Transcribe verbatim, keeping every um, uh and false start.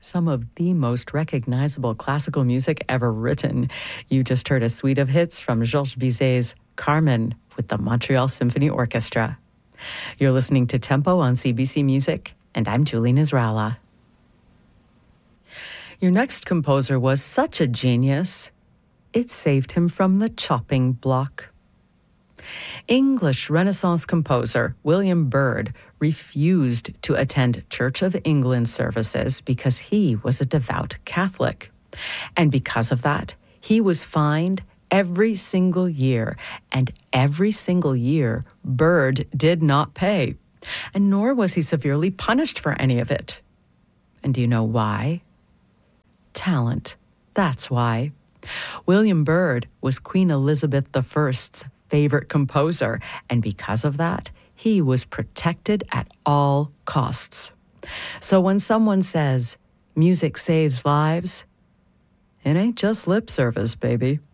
some of the most recognizable classical music ever written. You just heard a suite of hits from Georges Bizet's Carmen with the Montreal Symphony Orchestra. You're listening to Tempo on C B C Music, and I'm Julie Nisralla. Your next composer was such a genius, it saved him from the chopping block. English Renaissance composer William Byrd refused to attend Church of England services because he was a devout Catholic. And because of that, he was fined every single year, and every single year, Byrd did not pay, and nor was he severely punished for any of it. And do you know why? Talent. That's why. William Byrd was Queen Elizabeth the First's favorite composer, and because of that, he was protected at all costs. So when someone says, music saves lives, it ain't just lip service, baby.